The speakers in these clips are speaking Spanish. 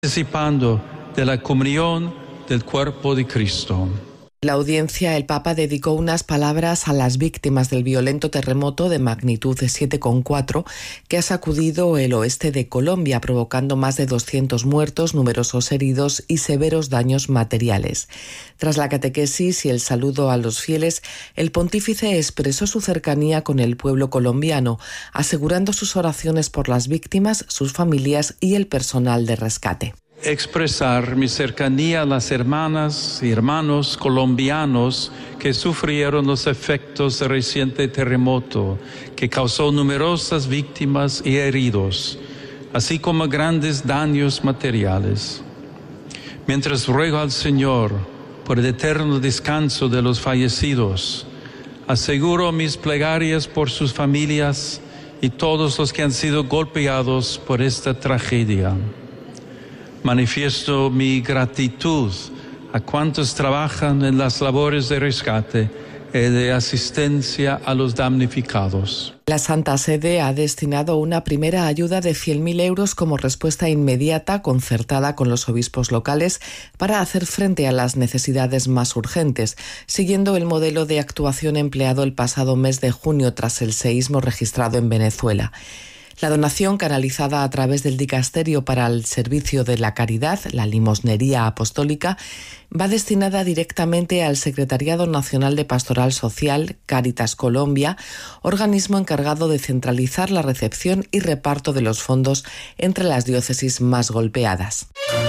participando de la comunión del cuerpo de Cristo. En la audiencia, el Papa dedicó unas palabras a las víctimas del violento terremoto de magnitud de 7,4 que ha sacudido el oeste de Colombia, provocando más de 200 muertos, numerosos heridos y severos daños materiales. Tras la catequesis y el saludo a los fieles, el pontífice expresó su cercanía con el pueblo colombiano, asegurando sus oraciones por las víctimas, sus familias y el personal de rescate. Expresar mi cercanía a las hermanas y hermanos colombianos que sufrieron los efectos del reciente terremoto, que causó numerosas víctimas y heridos, así como grandes daños materiales. Mientras ruego al Señor por el eterno descanso de los fallecidos, aseguro mis plegarias por sus familias y todos los que han sido golpeados por esta tragedia. Manifiesto mi gratitud a cuantos trabajan en las labores de rescate y de asistencia a los damnificados. La Santa Sede ha destinado una primera ayuda de 100.000 euros como respuesta inmediata, concertada con los obispos locales, para hacer frente a las necesidades más urgentes, siguiendo el modelo de actuación empleado el pasado mes de junio tras el seísmo registrado en Venezuela. La donación, canalizada a través del Dicasterio para el Servicio de la Caridad, la Limosnería Apostólica, va destinada directamente al Secretariado Nacional de Pastoral Social, Cáritas Colombia, organismo encargado de centralizar la recepción y reparto de los fondos entre las diócesis más golpeadas.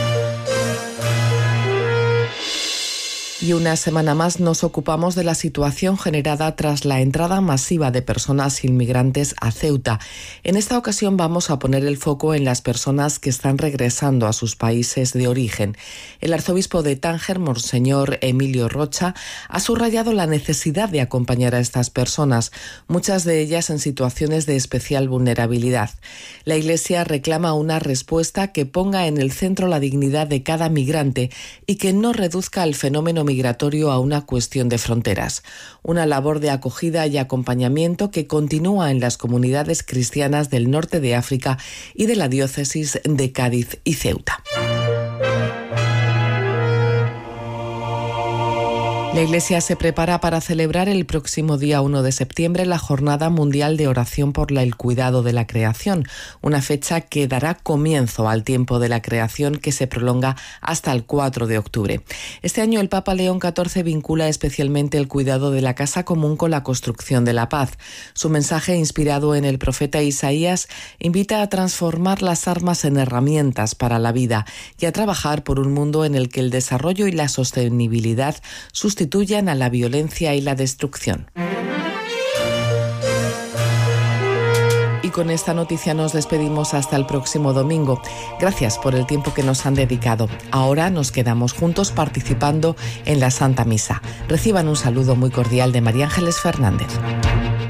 Y una semana más nos ocupamos de la situación generada tras la entrada masiva de personas inmigrantes a Ceuta. En esta ocasión vamos a poner el foco en las personas que están regresando a sus países de origen. El arzobispo de Tánger, Monseñor Emilio Rocha, ha subrayado la necesidad de acompañar a estas personas, muchas de ellas en situaciones de especial vulnerabilidad. La Iglesia reclama una respuesta que ponga en el centro la dignidad de cada migrante y que no reduzca el fenómeno migratorio a una cuestión de fronteras. Una labor de acogida y acompañamiento que continúa en las comunidades cristianas del norte de África y de la diócesis de Cádiz y Ceuta. La Iglesia se prepara para celebrar el próximo día 1 de septiembre la Jornada Mundial de Oración por el Cuidado de la Creación, una fecha que dará comienzo al tiempo de la creación que se prolonga hasta el 4 de octubre. Este año el Papa León XIV vincula especialmente el cuidado de la casa común con la construcción de la paz. Su mensaje, inspirado en el profeta Isaías, invita a transformar las armas en herramientas para la vida y a trabajar por un mundo en el que el desarrollo y la sostenibilidad sustituyan a la violencia y la destrucción. Y con esta noticia nos despedimos hasta el próximo domingo. Gracias por el tiempo que nos han dedicado. Ahora nos quedamos juntos participando en la Santa Misa. Reciban un saludo muy cordial de María Ángeles Fernández.